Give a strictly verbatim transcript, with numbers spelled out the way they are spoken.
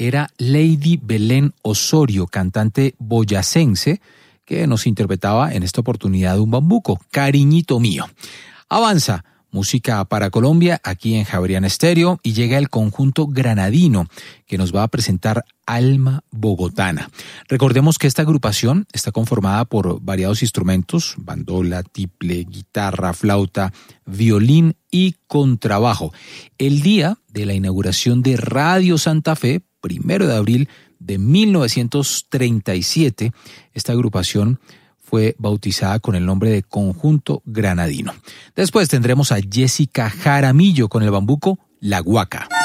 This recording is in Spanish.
era Lady Belén Osorio, cantante boyacense, que nos interpretaba en esta oportunidad un bambuco, Cariñito Mío. Avanza música para Colombia aquí en Javeriana Estéreo y llega el conjunto granadino que nos va a presentar Alma Bogotana. Recordemos que esta agrupación está conformada por variados instrumentos, bandola, tiple, guitarra, flauta, violín y contrabajo. El día de la inauguración de Radio Santa Fe, primero de abril de mil novecientos treinta y siete, esta agrupación fue bautizada con el nombre de Conjunto Granadino. Después tendremos a Jessica Jaramillo con el bambuco La Guaca.